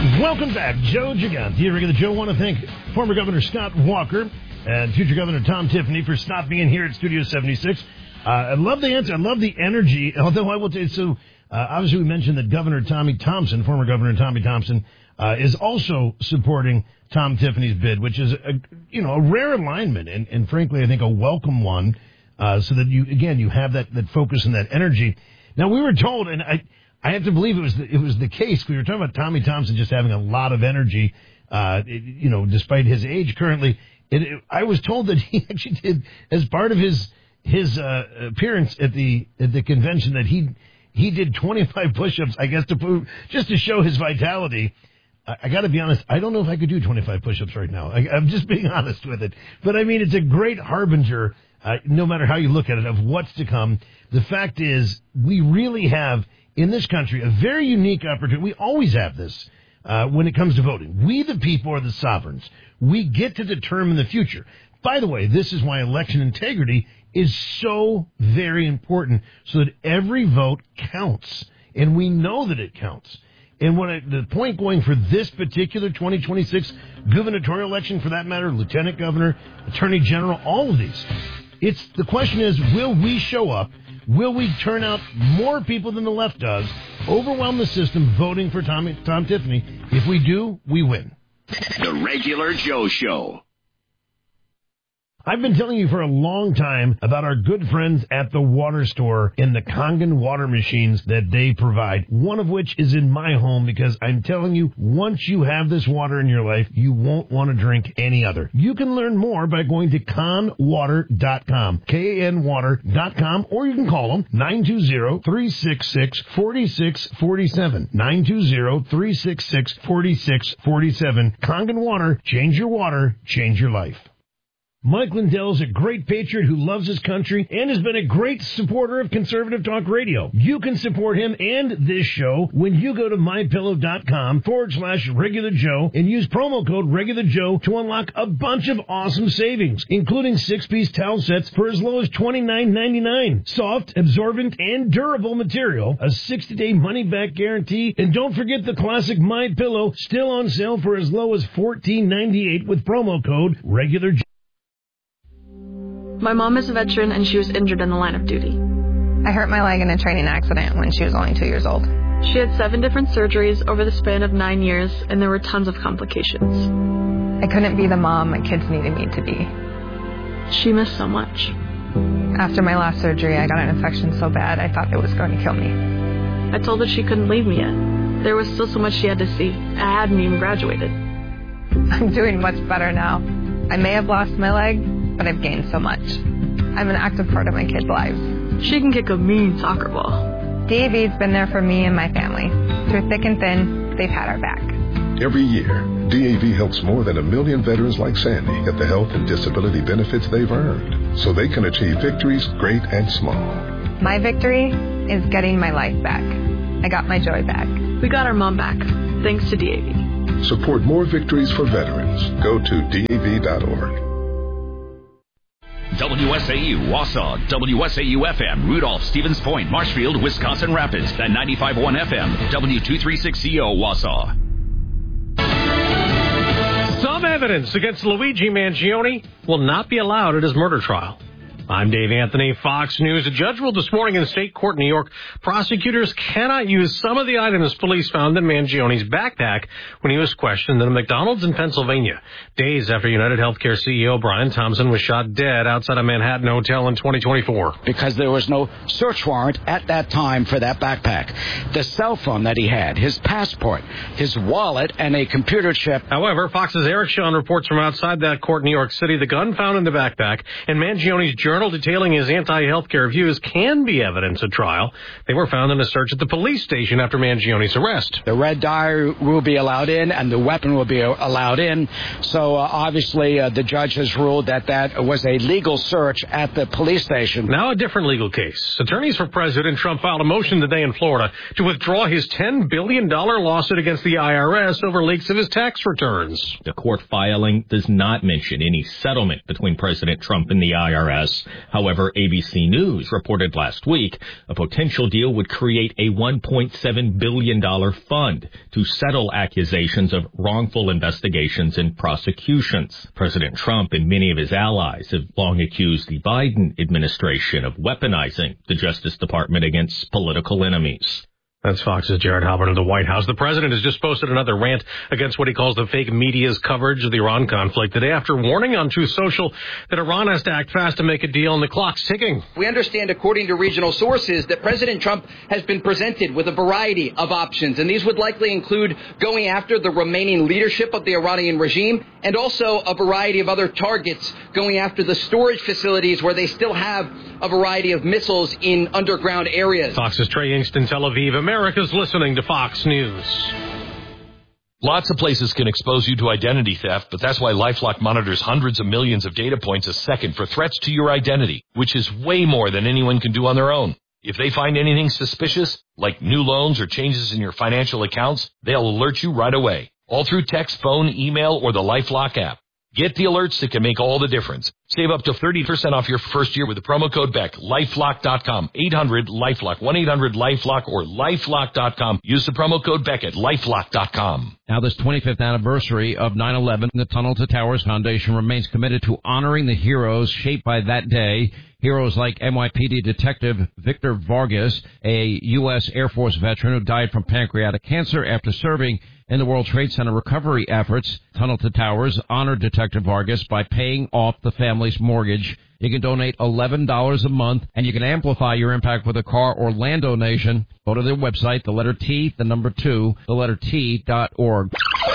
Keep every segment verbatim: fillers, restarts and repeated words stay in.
Welcome back. Joe Gigante here. Regular Joe. I want to thank former Governor Scott Walker and future Governor Tom Tiffany for stopping in here at Studio seventy-six. Uh, I love the answer. I love the energy. Although I will tell you, so uh, obviously we mentioned that Governor Tommy Thompson, former Governor Tommy Thompson, uh, is also supporting Tom Tiffany's bid, which is a, you know, a rare alignment and, and frankly, I think a welcome one, uh, so that you, again, you have that, that focus and that energy. Now, we were told, and I, I have to believe it was the, it was the case. We were talking about Tommy Thompson just having a lot of energy, uh, it, you know, despite his age currently. It, it, I was told that he actually did, as part of his his uh, appearance at the at the convention, that he he did twenty-five push-ups, I guess, to prove, just to show his vitality. I, I got to be honest, I don't know if I could do twenty-five push-ups right now. I, I'm just being honest with it. But I mean, it's a great harbinger, uh, no matter how you look at it, of what's to come. The fact is, we really have in this country a very unique opportunity. We always have this uh, when it comes to voting. We, the people, are the sovereigns. We get to determine the future. By the way, this is why election integrity is so very important, so that every vote counts, and we know that it counts. And what I, the point going for this particular twenty twenty-six gubernatorial election, for that matter, lieutenant governor, attorney general, all of these, it's the question is, will we show up? Will we turn out more people than the left does, overwhelm the system voting for Tom, Tom Tiffany? If we do, we win. The Regular Joe Show. I've been telling you for a long time about our good friends at the water store and the Kangen water machines that they provide, one of which is in my home, because I'm telling you, once you have this water in your life, you won't want to drink any other. You can learn more by going to kan water dot com, K A N water dot com, or you can call them nine two zero, three six six, four six four seven, nine two zero, three six six, four six four seven. Kangen Water, change your water, change your life. Mike Lindell is a great patriot who loves his country and has been a great supporter of Conservative Talk Radio. You can support him and this show when you go to mypillow.com forward slash regular Joe and use promo code regular Joe to unlock a bunch of awesome savings, including six-piece towel sets for as low as twenty-nine ninety-nine. Soft, absorbent, and durable material, a sixty-day money-back guarantee, and don't forget the classic My Pillow, still on sale for as low as fourteen ninety-eight with promo code regular Joe. My mom is a veteran, and she was injured in the line of duty. I hurt my leg in a training accident when she was only two years old. She had seven different surgeries over the span of nine years, and there were tons of complications. I couldn't be the mom my kids needed me to be. She missed so much. After my last surgery, I got an infection so bad I thought it was going to kill me. I told her she couldn't leave me yet. There was still so much she had to see. I hadn't even graduated. I'm doing much better now. I may have lost my leg, but I've gained so much. I'm an active part of my kids' lives. She can kick a mean soccer ball. D A V's been there for me and my family. Through thick and thin, they've had our back. Every year, D A V helps more than a million veterans like Sandy get the health and disability benefits they've earned, so they can achieve victories great and small. My victory is getting my life back. I got my joy back. We got our mom back, thanks to D A V. Support more victories for veterans. Go to D A V dot org. W S A U, Wausau, W S A U F M, Rudolph, Stevens Point, Marshfield, Wisconsin Rapids, and ninety-five point one F M, W two thirty-six C O, Wausau. Some evidence against Luigi Mangione will not be allowed at his murder trial. I'm Dave Anthony, Fox News. A judge ruled this morning in the state court in New York, prosecutors cannot use some of the items police found in Mangione's backpack when he was questioned at a McDonald's in Pennsylvania, days after United Healthcare C E O Brian Thompson was shot dead outside a Manhattan hotel in twenty twenty-four. Because there was no search warrant at that time for that backpack. The cell phone that he had, his passport, his wallet, and a computer chip. However, Fox's Eric Shawn reports from outside that court in New York City the gun found in the backpack and Mangione's journal detailing his anti-healthcare views can be evidence at trial. They were found in a search at the police station after Mangione's arrest. The red dye will be allowed in and the weapon will be allowed in. So uh, obviously uh, the judge has ruled that that was a legal search at the police station. Now a different legal case. Attorneys for President Trump filed a motion today in Florida to withdraw his ten billion dollars lawsuit against the I R S over leaks of his tax returns. The court filing does not mention any settlement between President Trump and the I R S. Texas. However, A B C News reported last week a potential deal would create a one point seven billion dollars fund to settle accusations of wrongful investigations and prosecutions. President Trump and many of his allies have long accused the Biden administration of weaponizing the Justice Department against political enemies. That's Fox's Jared Halpern of the White House. The president has just posted another rant against what he calls the fake media's coverage of the Iran conflict today after warning on Truth Social that Iran has to act fast to make a deal and the clock's ticking. We understand, according to regional sources, that President Trump has been presented with a variety of options, and these would likely include going after the remaining leadership of the Iranian regime and also a variety of other targets, going after the storage facilities where they still have a variety of missiles in underground areas. Fox's Trey Yingst in Tel Aviv. America's listening to Fox News. Lots of places can expose you to identity theft, but that's why LifeLock monitors hundreds of millions of data points a second for threats to your identity, which is way more than anyone can do on their own. If they find anything suspicious, like new loans or changes in your financial accounts, they'll alert you right away, all through text, phone, email, or the LifeLock app. Get the alerts that can make all the difference. Save up to thirty percent off your first year with the promo code Beck. LifeLock dot com. eight hundred LifeLock. one eight hundred LifeLock or LifeLock dot com. Use the promo code Beck at LifeLock dot com. Now, this twenty-fifth anniversary of nine eleven, the Tunnel to Towers Foundation remains committed to honoring the heroes shaped by that day. Heroes like N Y P D Detective Victor Vargas, a U S Air Force veteran who died from pancreatic cancer after serving in the World Trade Center recovery efforts. Tunnel to Towers honored Detective Vargas by paying off the family's mortgage. You can donate eleven dollars a month, and you can amplify your impact with a car or land donation. Go to their website, the letter T, the number two, the letter T dot org.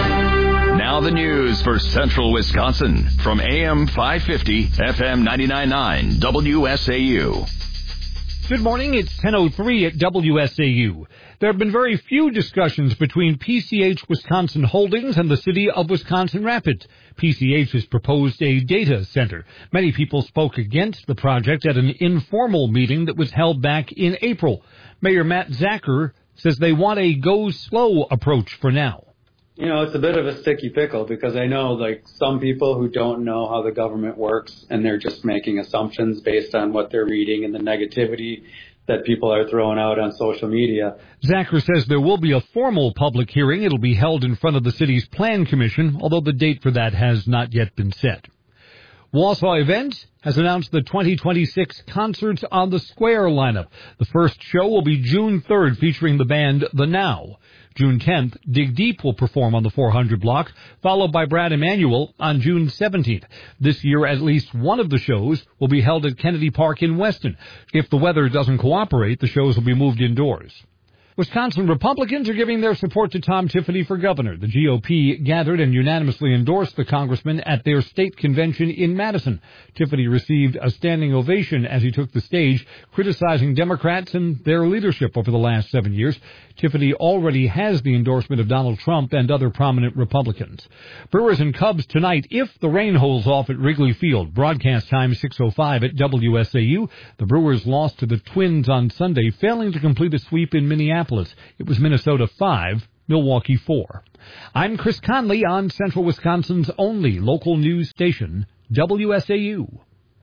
Now the news for Central Wisconsin from A M five fifty, F M ninety-nine point nine, W S A U. Good morning. It's ten oh three at W S A U. There have been very few discussions between P C H Wisconsin Holdings and the city of Wisconsin Rapids. P C H has proposed a data center. Many people spoke against the project at an informal meeting that was held back in April. Mayor Matt Zacher says they want a go-slow approach for now. You know, it's a bit of a sticky pickle because I know, like, some people who don't know how the government works and they're just making assumptions based on what they're reading and the negativity that people are throwing out on social media. Zacher says there will be a formal public hearing. It'll be held in front of the city's Plan Commission, although the date for that has not yet been set. Wausau Events has announced the twenty twenty-six Concerts on the Square lineup. The first show will be June third, featuring the band The Now. June tenth, Dig Deep will perform on the four hundred block, followed by Brad Emanuel on June seventeenth. This year, at least one of the shows will be held at Kennedy Park in Weston. If the weather doesn't cooperate, the shows will be moved indoors. Wisconsin Republicans are giving their support to Tom Tiffany for governor. The G O P gathered and unanimously endorsed the congressman at their state convention in Madison. Tiffany received a standing ovation as he took the stage, criticizing Democrats and their leadership over the last seven years. Tiffany already has the endorsement of Donald Trump and other prominent Republicans. Brewers and Cubs tonight if the rain holds off at Wrigley Field. Broadcast time six oh five at W S A U. The Brewers lost to the Twins on Sunday, failing to complete a sweep in Minneapolis. It was Minnesota five, Milwaukee four. I'm Chris Conley on Central Wisconsin's only local news station, W S A U.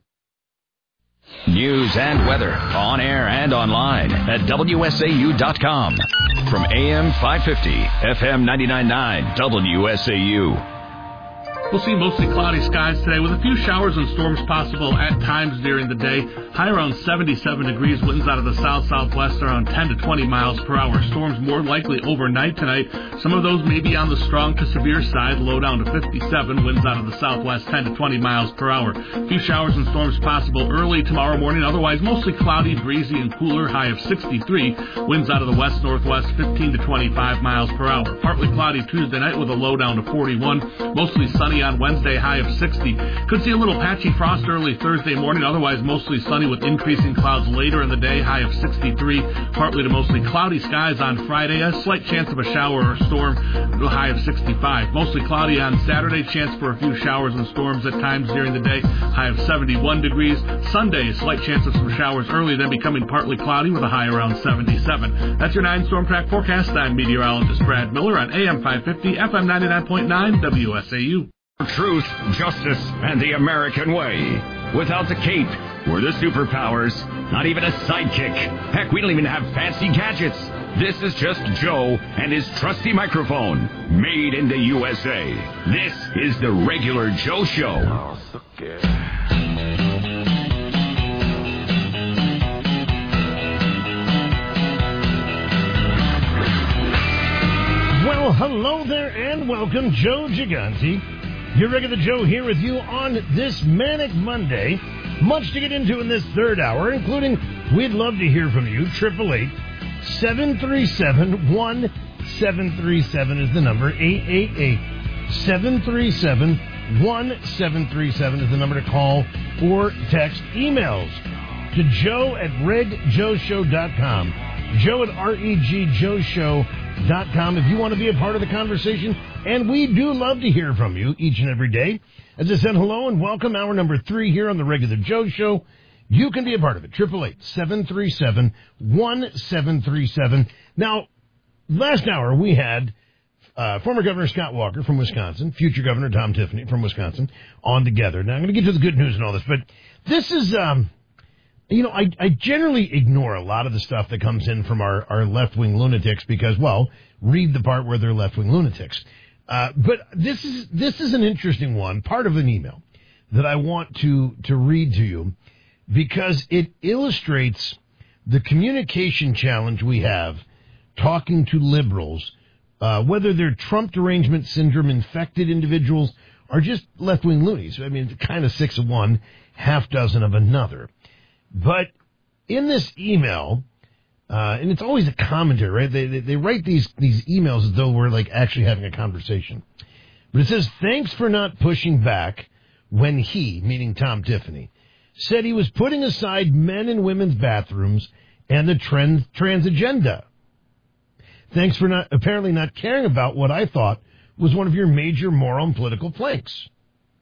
News and weather on air and online at W S A U dot com. From A M five fifty, F M ninety-nine point nine, W S A U. We'll see mostly cloudy skies today with a few showers and storms possible at times during the day. High around seventy-seven degrees, winds out of the south-southwest around ten to twenty miles per hour. Storms more likely overnight tonight. Some of those may be on the strong to severe side, low down to fifty-seven. Winds out of the southwest ten to twenty miles per hour. A few showers and storms possible early tomorrow morning. Otherwise, mostly cloudy, breezy, and cooler. High of sixty-three. Winds out of the west-northwest fifteen to twenty-five miles per hour. Partly cloudy Tuesday night with a low down to forty-one. Mostly sunny on Wednesday, high of sixty. Could see a little patchy frost early Thursday morning, otherwise mostly sunny with increasing clouds later in the day, high of sixty-three. Partly to mostly cloudy skies on Friday, a slight chance of a shower or storm, high of sixty-five. Mostly cloudy on Saturday, chance for a few showers and storms at times during the day, high of seventy-one degrees. Sunday, a slight chance of some showers early, then becoming partly cloudy with a high around seventy-seven. That's your nine Storm Track forecast. I'm meteorologist Brad Miller on A M five fifty, F M ninety-nine point nine, W S A U. Truth, justice, and the American way. Without the cape, or the superpowers, not even a sidekick. Heck, we don't even have fancy gadgets. This is just Joe and his trusty microphone, made in the U S A. This is the Regular Joe Show. Well, hello there and welcome, Joe Gigante. Your Regular Joe here with you on this Manic Monday. Much to get into in this third hour, including we'd love to hear from you. Triple eight seven three seven one seven three seven is the number. eight eight eight seven three seven one seven three seven is the number to call or text. Emails to Joe at reg joe show dot com. Joe at R E G Joe Show dot com if you want to be a part of the conversation. And we do love to hear from you each and every day. As I said, hello and welcome. Hour number three here on the Regular Joe Show. You can be a part of it. eight eight eight seven three seven one seven three seven. Now, last hour we had uh, former Governor Scott Walker from Wisconsin, future Governor Tom Tiffany from Wisconsin on together. Now, I'm going to get to the good news and all this, but this is... um. You know, I, I generally ignore a lot of the stuff that comes in from our, our left-wing lunatics because, well, read the part where they're left-wing lunatics. Uh, but this is this is an interesting one, part of an email that I want to, to read to you because it illustrates the communication challenge we have talking to liberals, uh, whether they're Trump derangement syndrome infected individuals or just left-wing loonies. I mean, kind of six of one, half dozen of another. But in this email, uh, and it's always a commentary, right? They, they they write these these emails as though we're like actually having a conversation. But it says, thanks for not pushing back when he, meaning Tom Tiffany, said he was putting aside men and women's bathrooms and the trans, trans agenda. Thanks for not apparently not caring about what I thought was one of your major moral and political planks.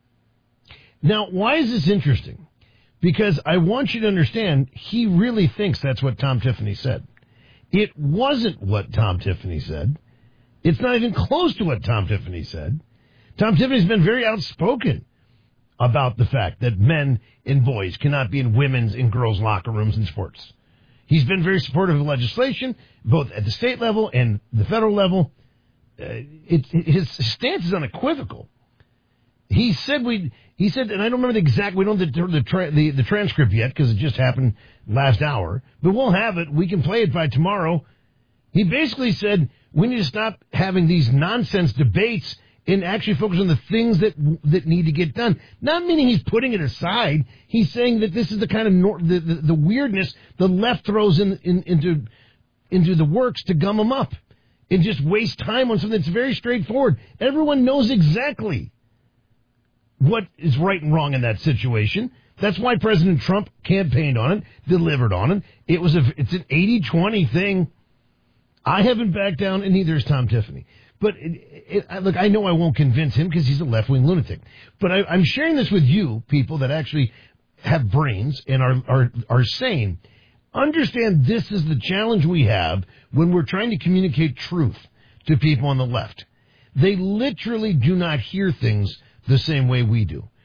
Now, why is this interesting? Because I want you to understand, he really thinks that's what Tom Tiffany said. It wasn't what Tom Tiffany said. It's not even close to what Tom Tiffany said. Tom Tiffany's been very outspoken about the fact that men and boys cannot be in women's and girls' locker rooms in sports. He's been very supportive of legislation, both at the state level and the federal level. Uh, it, his stance is unequivocal. He said we. He said, and I don't remember the exact. We don't have the the, tra- the, the transcript yet because it just happened last hour. But we'll have it. We can play it by tomorrow. He basically said we need to stop having these nonsense debates and actually focus on the things that that need to get done. Not meaning he's putting it aside. He's saying that this is the kind of nor- the, the the weirdness the left throws in, in into into the works to gum them up and just waste time on something that's very straightforward. Everyone knows exactly what is right and wrong in that situation. That's why President Trump campaigned on it, delivered on it. It was a, it's an eighty twenty thing. I haven't backed down, and neither has Tom Tiffany. But it, it, look, I know I won't convince him because he's a left-wing lunatic. But I, I'm sharing this with you, people that actually have brains and are, are, are sane. Understand this is the challenge we have when we're trying to communicate truth to people on the left. They literally do not hear things the same way we do.